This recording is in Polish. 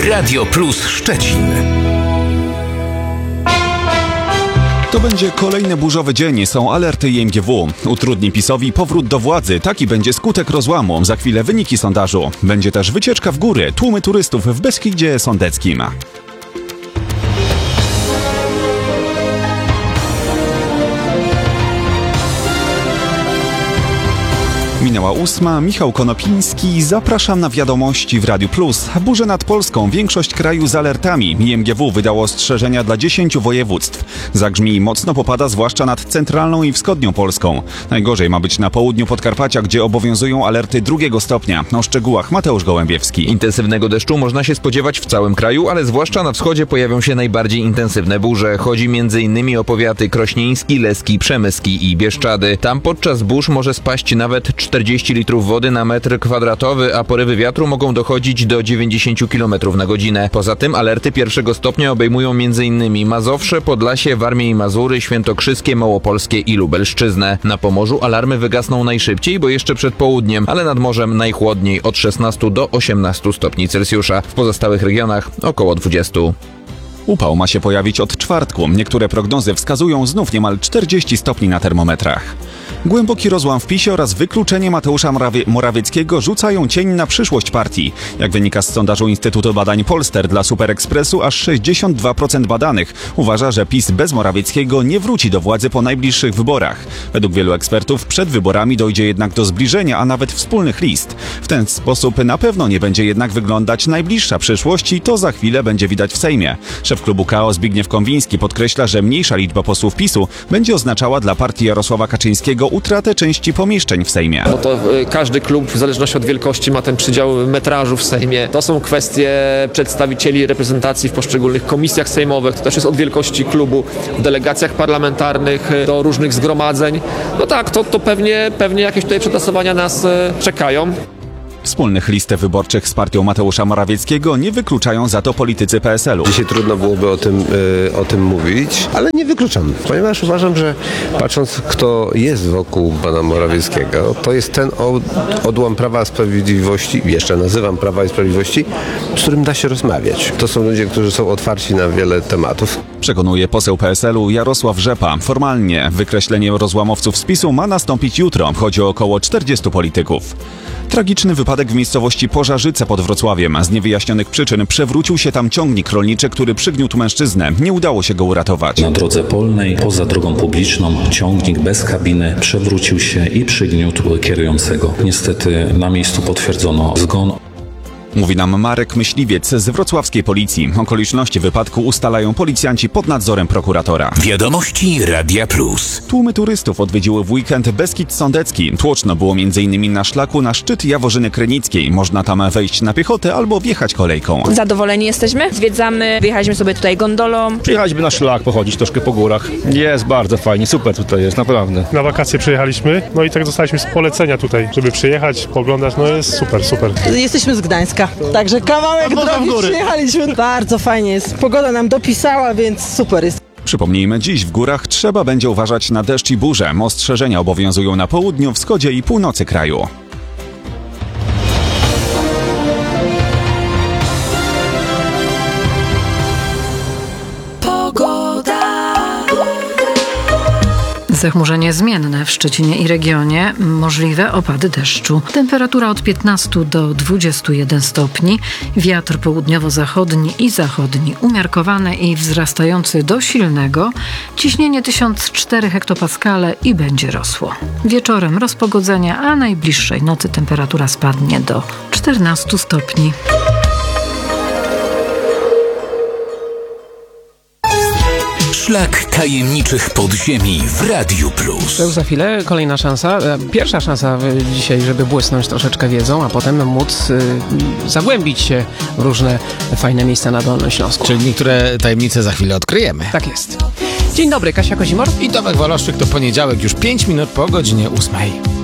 Radio Plus Szczecin. To będzie kolejny burzowy dzień, są alerty IMGW. Utrudni PiS-owi powrót do władzy, taki będzie skutek rozłamu. Za chwilę wyniki sondażu. Będzie też wycieczka w góry, tłumy turystów w Beskidzie Sądeckim. Minęła 8, Michał Konopiński, zapraszam na wiadomości w Radiu Plus. Burze nad Polską, większość kraju z alertami. IMGW wydało ostrzeżenia dla 10 województw. Zagrzmi mocno popada zwłaszcza nad centralną i wschodnią Polską. Najgorzej ma być na południu Podkarpacia, gdzie obowiązują alerty 2 stopnia. O szczegółach Mateusz Gołębiewski. Intensywnego deszczu można się spodziewać w całym kraju, ale zwłaszcza na wschodzie pojawią się najbardziej intensywne burze. Chodzi m.in. o powiaty krośnieński, leski, przemyski i Bieszczady. Tam podczas burz może spaść nawet 40 litrów wody na metr kwadratowy, a porywy wiatru mogą dochodzić do 90 km na godzinę. Poza tym alerty 1 stopnia obejmują m.in. Mazowsze, Podlasie, Warmię i Mazury, Świętokrzyskie, Małopolskie i Lubelszczyznę. Na Pomorzu alarmy wygasną najszybciej, bo jeszcze przed południem, ale nad morzem najchłodniej od 16 do 18 stopni Celsjusza. W pozostałych regionach około 20. Upał ma się pojawić od czwartku. Niektóre prognozy wskazują znów niemal 40 stopni na termometrach. Głęboki rozłam w PiS-ie oraz wykluczenie Mateusza Morawieckiego rzucają cień na przyszłość partii. Jak wynika z sondażu Instytutu Badań Polster dla Superekspresu, aż 62% badanych uważa, że PiS bez Morawieckiego nie wróci do władzy po najbliższych wyborach. Według wielu ekspertów przed wyborami dojdzie jednak do zbliżenia, a nawet wspólnych list. W ten sposób na pewno nie będzie jednak wyglądać najbliższa przyszłość i to za chwilę będzie widać w Sejmie. Szef klubu KO Zbigniew Konwiński podkreśla, że mniejsza liczba posłów PiS-u będzie oznaczała dla partii Jarosława Kaczyńskiego utratę części pomieszczeń w Sejmie. Bo to każdy klub w zależności od wielkości ma ten przydział metrażu w Sejmie. To są kwestie przedstawicieli reprezentacji w poszczególnych komisjach sejmowych. To też jest od wielkości klubu w delegacjach parlamentarnych do różnych zgromadzeń. No tak, to pewnie jakieś tutaj przetasowania nas czekają. Wspólnych list wyborczych z partią Mateusza Morawieckiego nie wykluczają za to politycy PSL-u. Dzisiaj trudno byłoby o tym mówić, ale nie wykluczam, ponieważ uważam, że patrząc, kto jest wokół pana Morawieckiego, to jest ten odłam Prawa i Sprawiedliwości, jeszcze nazywam Prawa i Sprawiedliwości, z którym da się rozmawiać. To są ludzie, którzy są otwarci na wiele tematów. Przekonuje poseł PSL-u Jarosław Rzepa. Formalnie wykreślenie rozłamowców z PiS-u ma nastąpić jutro. Chodzi o około 40 polityków. Tragiczny wypadek w miejscowości Pożarzyce pod Wrocławiem. Z niewyjaśnionych przyczyn przewrócił się tam ciągnik rolniczy, który przygniótł mężczyznę. Nie udało się go uratować. Na drodze polnej, poza drogą publiczną, ciągnik bez kabiny przewrócił się i przygniótł kierującego. Niestety na miejscu potwierdzono zgon. Mówi nam Marek Myśliwiec z wrocławskiej policji. Okoliczności wypadku ustalają policjanci pod nadzorem prokuratora. Wiadomości Radia Plus. Tłumy turystów odwiedziły w weekend Beskid Sądecki. Tłoczno było m.in. na szlaku na szczyt Jaworzyny Krynickiej. Można tam wejść na piechotę albo wjechać kolejką. Zadowoleni jesteśmy. Zwiedzamy, wyjechaliśmy sobie tutaj gondolą. Przyjechaliśmy na szlak, pochodzić troszkę po górach. Jest bardzo fajnie, super tutaj jest, naprawdę. Na wakacje przyjechaliśmy, no i tak dostaliśmy z polecenia tutaj, żeby przyjechać, poglądać, no jest super, super. Jesteśmy z Gdańska. Także kawałek drogi przyjechaliśmy. Bardzo fajnie jest. Pogoda nam dopisała, więc super jest. Przypomnijmy, dziś w górach trzeba będzie uważać na deszcz i burze. Ostrzeżenia obowiązują na południu, wschodzie i północy kraju. Zachmurzenie zmienne w Szczecinie i regionie, możliwe opady deszczu. Temperatura od 15 do 21 stopni, wiatr południowo-zachodni i zachodni umiarkowany i wzrastający do silnego, ciśnienie 1004 hektopaskale i będzie rosło. Wieczorem rozpogodzenia, a najbliższej nocy temperatura spadnie do 14 stopni. Szlak tajemniczych podziemi w Radiu Plus. Za chwilę kolejna szansa, pierwsza szansa dzisiaj, żeby błysnąć troszeczkę wiedzą, a potem móc zagłębić się w różne fajne miejsca na Dolnym Śląsku. Czyli niektóre tajemnice za chwilę odkryjemy. Tak jest. Dzień dobry, Kasia Kozimor i Tomek Woloszczyk. To poniedziałek, już 5 minut po godzinie 8.